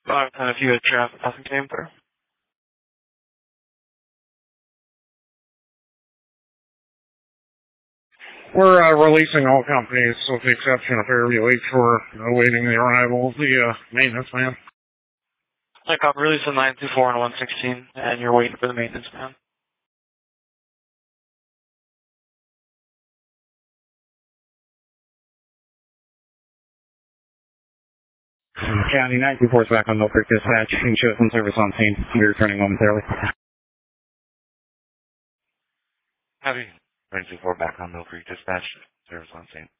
Kind of few at traffic, nothing came through. We're releasing all companies with the exception of Fairview H. We're awaiting the arrival of the maintenance man. I got released on 924 and 116, and you're waiting for the maintenance man. County 924 is back on Mill Creek Dispatch. Being chosen service on scene. We're returning momentarily. Heavy 924 back on Mill Creek Dispatch. Service on scene.